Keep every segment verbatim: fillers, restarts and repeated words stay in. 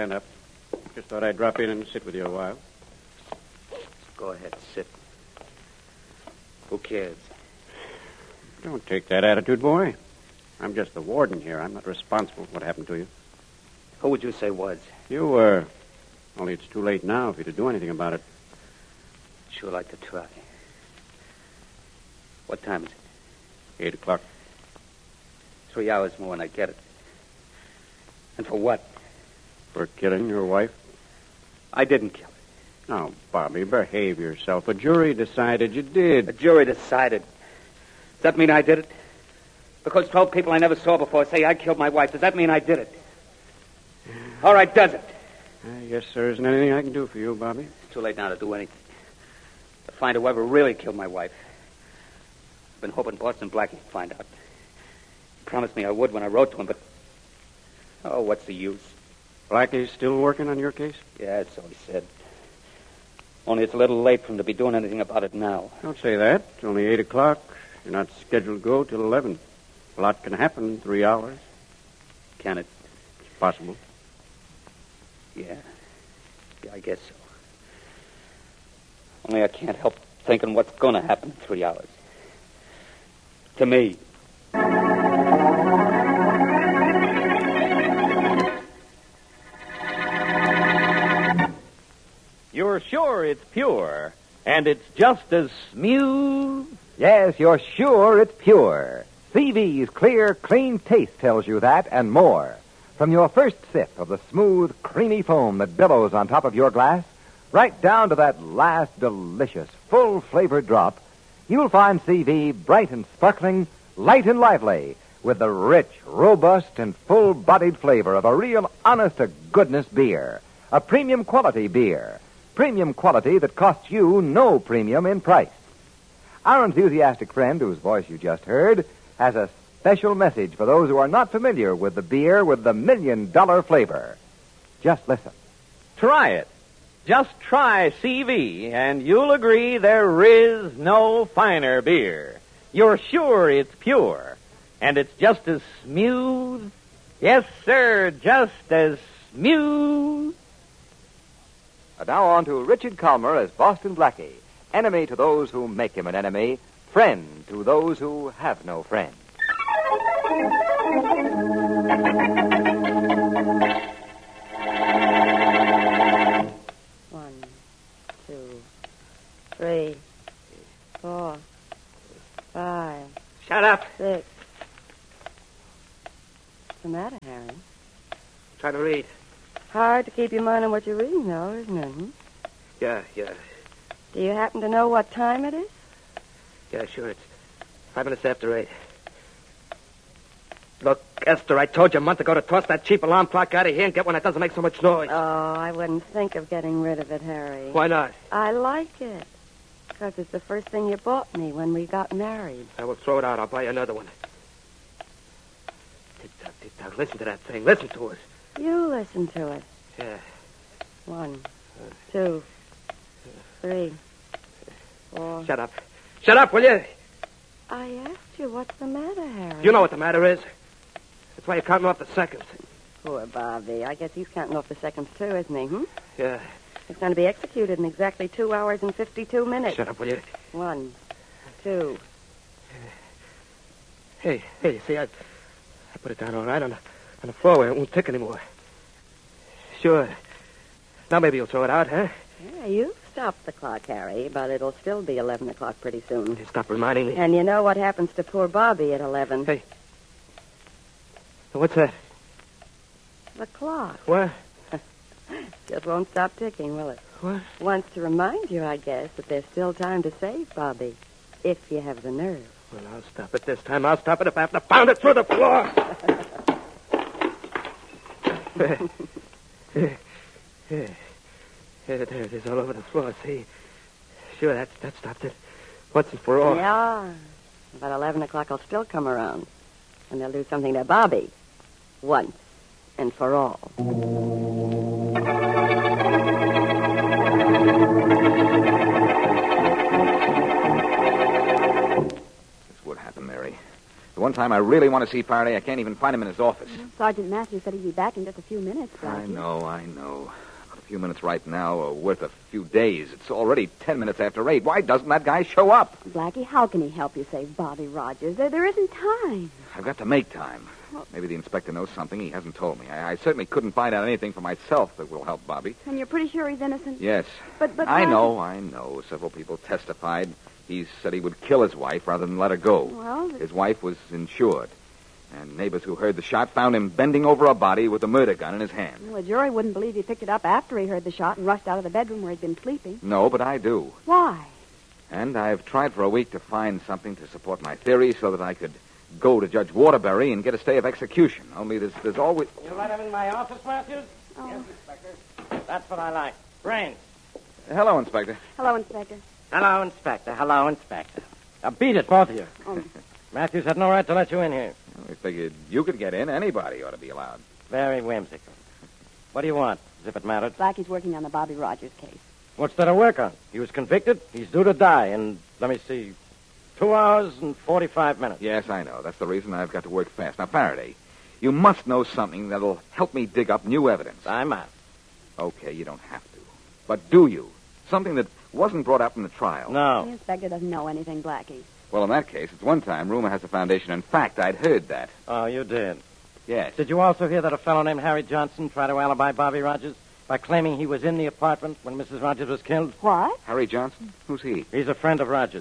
stand up. Just thought I'd drop in and sit with you a while. Go ahead, sit. Who cares? Don't take that attitude, boy. I'm just the warden here. I'm not responsible for what happened to you. Who would you say was? You were. Only it's too late now for you to do anything about it. Sure like to try. What time is it? Eight o'clock. Three hours more and I get it. And for what? For killing your wife? I didn't kill her. Now, Bobby, behave yourself. A jury decided you did. The jury decided. Does that mean I did it? Because twelve people I never saw before say I killed my wife. Does that mean I did it? All right, does it? I guess there isn't anything I can do for you, Bobby. It's too late now to do anything. To find whoever really killed my wife. I've been hoping Boston Blackie would find out. He promised me I would when I wrote to him, but... Oh, what's the use? Blackie's still working on your case? Yeah, that's all he said. Only it's a little late for him to be doing anything about it now. Don't say that. It's only eight o'clock. You're not scheduled to go till eleven. A lot can happen in three hours. Can it? It's possible. Yeah. Yeah, I guess so. Only I can't help thinking what's going to happen in three hours. To me. You're sure it's pure, and it's just as smooth? Yes, you're sure it's pure. C V's clear, clean taste tells you that and more. From your first sip of the smooth, creamy foam that billows on top of your glass, right down to that last delicious, full-flavored drop, you'll find C V bright and sparkling, light and lively, with the rich, robust, and full-bodied flavor of a real honest-to-goodness beer. A premium quality beer. Premium quality that costs you no premium in price. Our enthusiastic friend, whose voice you just heard, has a special message for those who are not familiar with the beer with the million-dollar flavor. Just listen. Try it. Just try C V, and you'll agree there is no finer beer. You're sure it's pure, and it's just as smooth. Yes, sir, just as smooth. And now on to Richard Calmer as Boston Blackie, enemy to those who make him an enemy, friend to those who have no friend. One, two, three, four, five. Shut up. Six. What's the matter, Harry? Try to read. Hard to keep your mind on what you're reading, though, isn't it? Hmm? Yeah, yeah. Do you happen to know what time it is? Yeah, sure. It's five minutes after eight. Look, Esther, I told you a month ago to toss that cheap alarm clock out of here and get one that doesn't make so much noise. Oh, I wouldn't think of getting rid of it, Harry. Why not? I like it. Because it's the first thing you bought me when we got married. I will throw it out. I'll buy you another one. Tick-tock, tick-tock. Listen to that thing. Listen to it. You listen to it. Yeah. One, two, three, four. Shut up. Shut up, will you? I asked you what's the matter, Harry. You know what the matter is. That's why you're counting off the seconds. Poor Bobby. I guess he's counting off the seconds, too, isn't he, hmm? Yeah. It's going to be executed in exactly two hours and fifty-two minutes. Shut up, will you? One, two. Hey, hey, you see, I, I put it down all right on the, on the floor where it won't tick anymore. Sure. Now maybe you'll throw it out, huh? Yeah, you've stopped the clock, Harry, but it'll still be eleven o'clock pretty soon. Stop reminding me. And you know what happens to poor Bobby at eleven? Hey. What's that? The clock. What? Just won't stop ticking, will it? What? Wants to remind you, I guess, that there's still time to save Bobby, if you have the nerve. Well, I'll stop it this time. I'll stop it if I have to pound it through the floor. Yeah, there it is all over the floor, see? Sure, that, that stopped it. Once and for all. Yeah, but eleven o'clock will still come around, and they'll do something to Bobby, once and for all. This would happen, Mary. The One time I really want to see Faraday. I can't even find him in his office. Well, Sergeant Matthews said he'd be back in just a few minutes, Blackie. I know, I know. But a few minutes right now are worth a few days. It's already ten minutes after eight. Why doesn't that guy show up? Blackie, how can he help you save Bobby Rogers? There, there isn't time. I've got to make time. Maybe the inspector knows something he hasn't told me. I, I certainly couldn't find out anything for myself that will help Bobby. And you're pretty sure he's innocent? Yes. But, but I Blackie- know, I know. Several people testified. He said he would kill his wife rather than let her go. Well, His wife was insured. And neighbors who heard the shot found him bending over a body with a murder gun in his hand. well, the jury wouldn't believe he picked it up after he heard the shot and rushed out of the bedroom where he'd been sleeping. No, but I do. Why? And I've tried for a week to find something to support my theory so that I could go to Judge Waterbury and get a stay of execution. Only there's, there's always... You let him in my office, Matthews? Oh. Yes, Inspector. That's what I like. Brains. Hello, Inspector. Hello, Inspector. Hello, Inspector. Hello, Inspector. Now, beat it, both of you. Oh. Matthews had no right to let you in here. I figured you could get in. Anybody ought to be allowed. Very whimsical. What do you want, as if it mattered? Blackie's working on the Bobby Rogers case. What's there to work on? He was convicted. He's due to die in, let me see, two hours and forty-five minutes. Yes, I know. That's the reason I've got to work fast. Now, Faraday, you must know something that'll help me dig up new evidence. I'm out. Okay, you don't have to. But do you? Something that wasn't brought up in the trial. The No. inspector doesn't know anything, Blackie. Well, in that case, it's one time rumor has a foundation. In fact, I'd heard that. Oh, you did. Yes. Did you also hear that a fellow named Harry Johnson tried to alibi Bobby Rogers by claiming he was in the apartment when Missus Rogers was killed? What? Harry Johnson? Who's he? He's a friend of Rogers.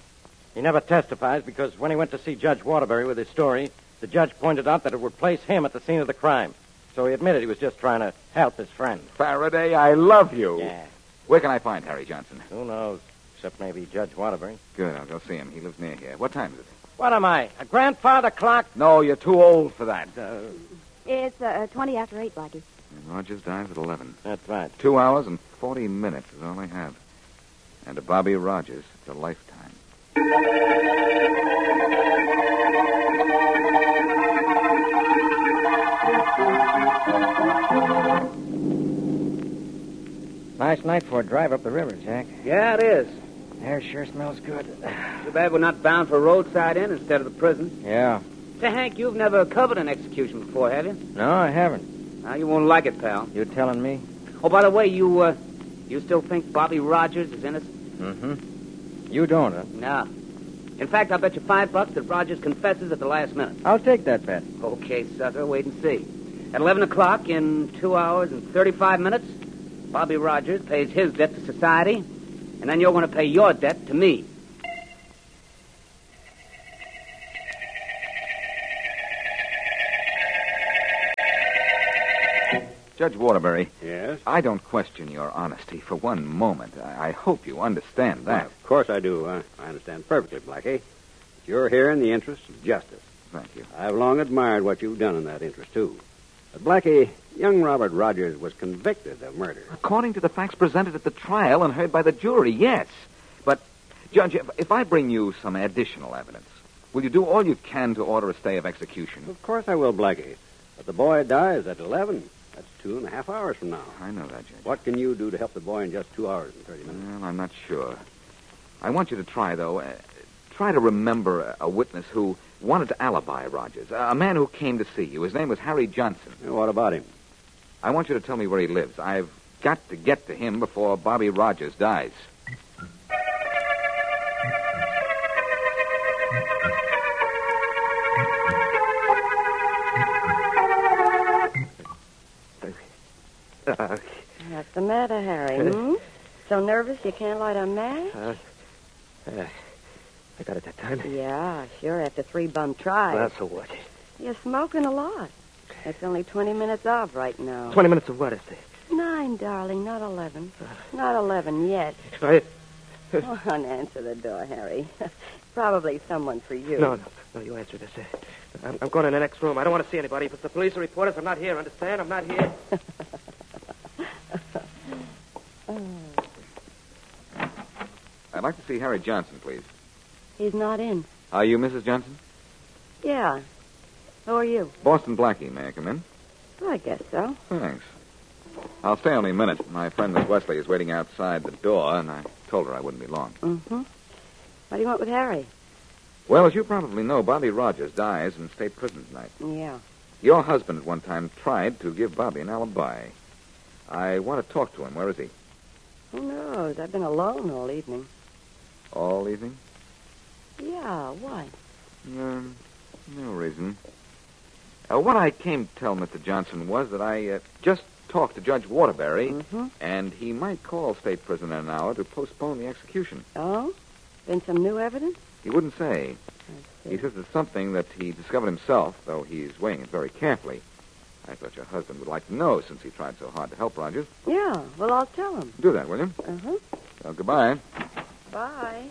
He never testifies because when he went to see Judge Waterbury with his story, the judge pointed out that it would place him at the scene of the crime. So he admitted he was just trying to help his friend. Faraday, I love you. Yeah. Where can I find Harry Johnson? Who knows? Except maybe Judge Waterbury. Good, I'll go see him. He lives near here. What time is it? What am I? A grandfather clock? No, you're too old for that. Uh, It's uh, twenty after eight, Blackie. Rogers dies at eleven. that's right. Two hours and forty minutes is all I have. And to Bobby Rogers, it's a lifetime. Nice night for a drive up the river, Jack. Yeah, it is. Air sure smells good. Too bad we're not bound for a roadside inn instead of the prison. Yeah. Say, Hank, you've never covered an execution before, have you? No, I haven't. Now, you won't like it, pal. You telling me? Oh, by the way, you, uh, you still think Bobby Rogers is innocent? Mm-hmm. You don't, huh? No. In fact, I'll bet you five bucks that Rogers confesses at the last minute. I'll take that bet. Okay, sucker, wait and see. At eleven o'clock, in two hours and thirty-five minutes, Bobby Rogers pays his debt to society, and then you're going to pay your debt to me. Judge Waterbury, Yes? I don't question your honesty for one moment. I, I hope you understand Well, that. of course I do. I, I understand perfectly, Blackie. You're here in the interest of justice. Thank you. I've long admired what you've done in that interest, too. But, Blackie, young Robert Rogers was convicted of murder. According to the facts presented at the trial and heard by the jury, yes. But, Judge, if, if I bring you some additional evidence, will you do all you can to order a stay of execution? Of course I will, Blackie. But the boy dies at eleven. That's two and a half hours from now. I know that, Judge. What can you do to help the boy in just two hours and thirty minutes? Well, I'm not sure. I want you to try, though. Uh, try to remember a, a witness who wanted to alibi Rogers. A, a man who came to see you. His name was Harry Johnson. What about him? I want you to tell me where he lives. I've got to get to him before Bobby Rogers dies. What's the matter, Harry? Hmm? So nervous you can't light a match? Uh, uh, I got it that time. Yeah, sure, after three bum tries. Well, so what? You're smoking a lot. It's only twenty minutes off right now. Twenty minutes of what, is it? Nine, darling, not eleven. Not eleven yet. I, Come on, answer the door, Harry. Probably someone for you. no, no, no, you answer this. Uh, I'm, I'm going in the next room. I don't want to see anybody. If it's the police or reporters, I'm not here, understand? I'm not here. I'd like to see Harry Johnson, please. He's not in. Are you Missus Johnson? Yeah. Who are you? Boston Blackie. May I come in? I guess so. Thanks. I'll stay only a minute. My friend Miss Wesley is waiting outside the door, and I told her I wouldn't be long. Mm-hmm. What do you want with Harry? Well, as you probably know, Bobby Rogers dies in state prison tonight. Yeah. Your husband at one time tried to give Bobby an alibi. I want to talk to him. Where is he? Who knows? I've been alone all evening. All evening? Yeah, why? Um, no reason. Uh, what I came to tell Mister Johnson was that I uh, just talked to Judge Waterbury, Mm-hmm. and he might call state prison in an hour to postpone the execution. Oh? Been some new evidence? He wouldn't say. I He see. says it's something that he discovered himself, though he's weighing it very carefully. I thought your husband would like to know since he tried so hard to help Rogers. Yeah, well, I'll tell him. Do that, will you? Uh-huh. Well, goodbye. Bye.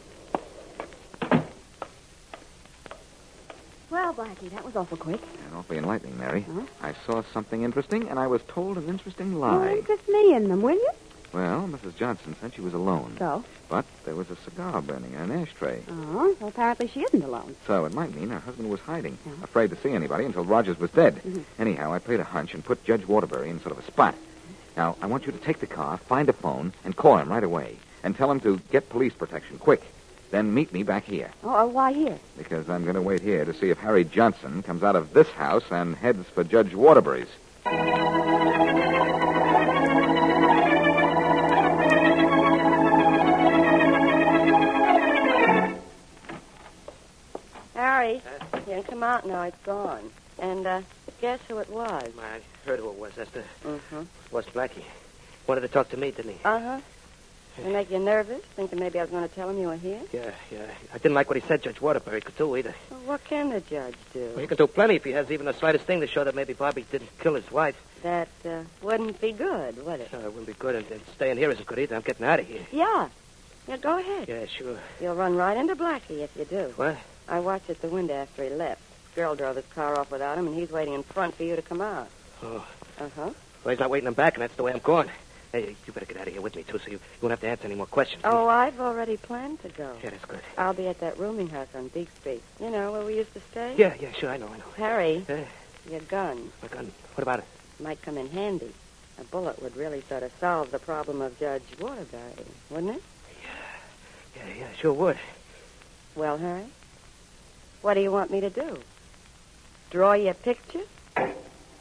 Well, Blackie, that was awful quick. And awfully enlightening, Mary. Huh? I saw something interesting, and I was told an interesting Well, lie. interest me in them, will you? Well, Missus Johnson said she was alone. So? But there was a cigar burning in an ashtray. Oh, well, apparently she isn't alone. So it might mean her husband was hiding, Yeah. afraid to see anybody until Rogers was dead. Mm-hmm. Anyhow, I played a hunch and put Judge Waterbury in sort of a spot. Now, I want you to take the car, find a phone, and call him right away. And tell him to get police protection, quick. Then meet me back here. Oh, uh, why here? Because I'm going to wait here to see if Harry Johnson comes out of this house and heads for Judge Waterbury's. Harry, you can come out now. It's gone. And, uh, guess who it was? I heard who it was, Esther. Mm-hmm. It was Blackie. Wanted to talk to me, didn't he? Uh-huh. Did it make you nervous, thinking maybe I was going to tell him you were here? Yeah, yeah. I didn't like what he said Judge Waterbury could do either. Well, what can the judge do? Well, he can do plenty if he has even the slightest thing to show that maybe Bobby didn't kill his wife. That uh, wouldn't be good, would it? Uh, it wouldn't be good, and, and staying here isn't good either. I'm getting out of here. Yeah. Yeah, go ahead. Yeah, sure. You'll run right into Blackie if you do. What? I watched at the window after he left. Girl drove his car off without him, and he's waiting in front for you to come out. Oh. Uh-huh. Well, he's not waiting him back, and that's the way I'm going. Hey, you better get out of here with me, too, so you, you won't have to answer any more questions. Oh, I've already planned to go. Yeah, that's good. I'll be at that rooming house on Beak Street. You know, where we used to stay? Yeah, yeah, sure, I know, I know. Harry, Yeah, your gun my gun. What about it? might come in handy. A bullet would really sort of solve the problem of Judge Waterbury, wouldn't it? Yeah, yeah, sure would. Well, Harry, what do you want me to do? Draw you a picture?